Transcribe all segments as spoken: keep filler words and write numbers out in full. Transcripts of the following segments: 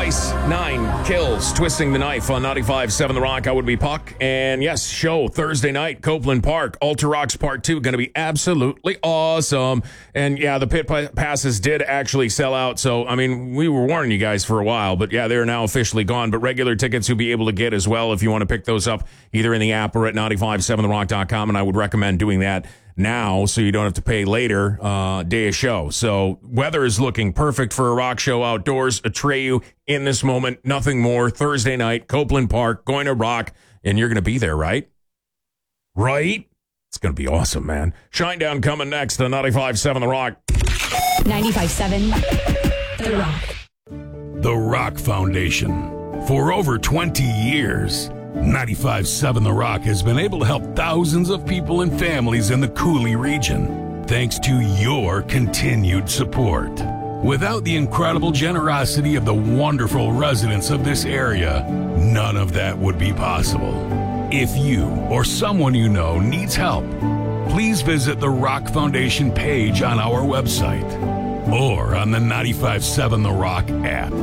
Ice, nine kills, twisting the knife on ninety-five point seven The Rock. I would be Puck. And yes, show Thursday night, Copeland Park, Ultra Rocks Part two, going to be absolutely awesome. And yeah, the pit passes did actually sell out. So, I mean, we were warning you guys for a while, but yeah, they're now officially gone. But regular tickets you'll be able to get as well if you want to pick those up either in the app or at ninety-five point seven the rock dot com. And I would recommend doing that now so you don't have to pay later uh day of show. So weather is looking perfect for a rock show outdoors. Atreyu in this moment, nothing more. Thursday night, Copeland Park, going to rock, and you're going to be there, right? Right? It's going to be awesome, man. Shinedown coming next on ninety-five point seven The Rock. ninety-five point seven The Rock. The Rock Foundation. For over twenty years, ninety-five point seven The Rock has been able to help thousands of people and families in the Cooley region, thanks to your continued support. Without the incredible generosity of the wonderful residents of this area, none of that would be possible. If you or someone you know needs help, please visit the Rock Foundation page on our website or on the ninety-five point seven The Rock app.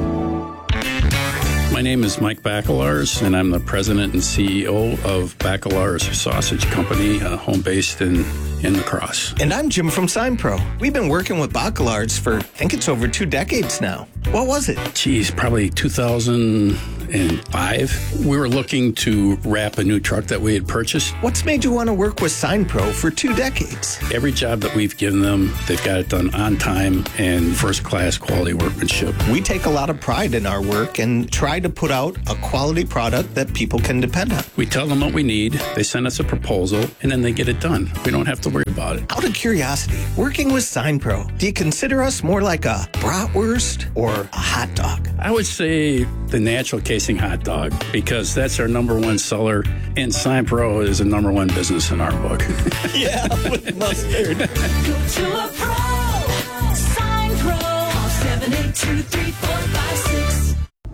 My name is Mike Bacelars, and I'm the president and C E O of Bacelars Sausage Company, uh, home-based in, in La Crosse. And I'm Jim from SignPro. We've been working with Bacelars for, I think it's over two decades now. What was it? Geez, probably two thousand five. We were looking to wrap a new truck that we had purchased. What's made you want to work with SignPro for two decades? Every job that we've given them, they've got it done on time and first-class quality workmanship. We take a lot of pride in our work and try to put out a quality product that people can depend on. We tell them what we need, they send us a proposal, and then they get it done. We don't have to worry about it. Out of curiosity, working with SignPro, do you consider us more like a bratwurst or a hot dog? I would say the natural casing hot dog, because that's our number one seller, and SignPro is a number one business in our book. Yeah, with mustard. Go to a pro, SignPro, call seven eight two, three four five six.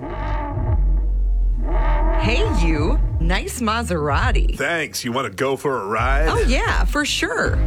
Hey, you. Nice Maserati. Thanks. You want to go for a ride? Oh, yeah, for sure.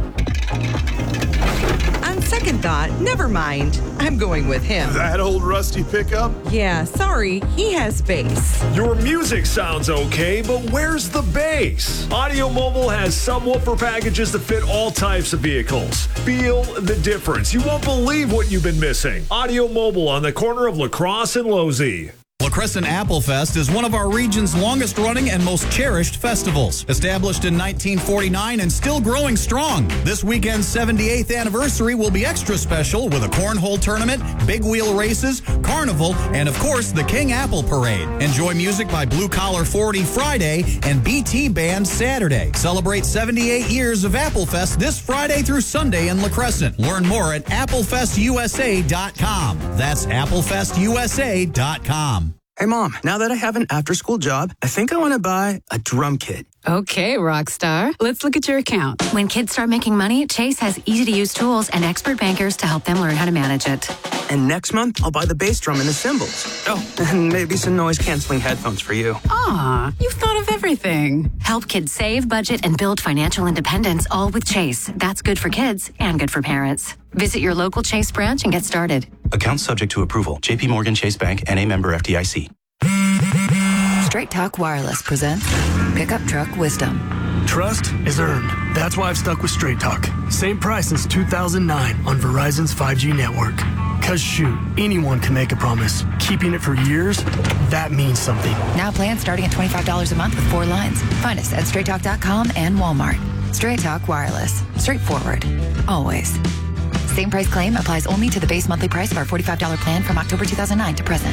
On second thought, never mind. I'm going with him. That old rusty pickup? Yeah, sorry. He has bass. Your music sounds okay, but where's the bass? Audio Mobile has subwoofer packages that fit all types of vehicles. Feel the difference. You won't believe what you've been missing. Audio Mobile on the corner of La Crosse and Losey. La Crescent Apple Fest is one of our region's longest running and most cherished festivals. Established in nineteen forty-nine and still growing strong. This weekend's seventy-eighth anniversary will be extra special with a cornhole tournament, big wheel races, carnival, and of course the King Apple Parade. Enjoy music by Blue Collar forty Friday and B T Band Saturday. Celebrate seventy-eight years of Apple Fest this Friday through Sunday in La Crescent. Learn more at apple fest u s a dot com. That's apple fest u s a dot com. Hey, Mom, now that I have an after-school job, I think I want to buy a drum kit. Okay, Rockstar. Let's look at your account. When kids start making money, Chase has easy-to-use tools and expert bankers to help them learn how to manage it. And next month, I'll buy the bass drum and the cymbals. Oh, and maybe some noise-canceling headphones for you. Aw, you've thought of everything. Help kids save, budget, and build financial independence, all with Chase. That's good for kids and good for parents. Visit your local Chase branch and get started. Account subject to approval. J P Morgan Chase Bank, N A member F D I C. Straight Talk Wireless presents Pickup Truck Wisdom. Trust is earned. That's why I've stuck with Straight Talk. Same price since two thousand nine on Verizon's five G network. Cause shoot, anyone can make a promise. Keeping it for years, that means something. Now plans starting at twenty-five dollars a month with four lines. Find us at straight talk dot com and Walmart. Straight Talk Wireless. Straightforward. Always. Same price claim applies only to the base monthly price of our forty-five dollars plan from October two thousand nine to present.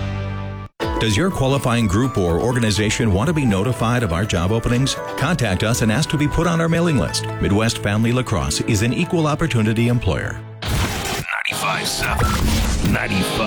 Does your qualifying group or organization want to be notified of our job openings? Contact us and ask to be put on our mailing list. Midwest Family La Crosse is an equal opportunity employer. ninety-five point seven. ninety-five